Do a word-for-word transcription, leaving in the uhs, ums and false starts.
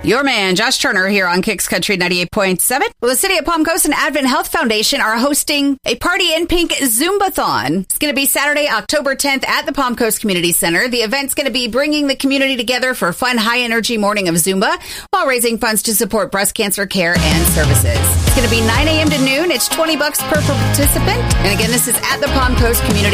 Your man, Josh Turner, here on Kicks Country ninety-eight point seven. Well, the City of Palm Coast and Advent Health Foundation are hosting a Party in Pink Zumbathon. It's going to be Saturday, October tenth at the Palm Coast Community Center. The event's going to be bringing the community together for a fun, high-energy morning of Zumba while raising funds to support breast cancer care and services. It's going to be nine a.m. to noon. It's twenty bucks per participant. And again, this is at the Palm Coast Community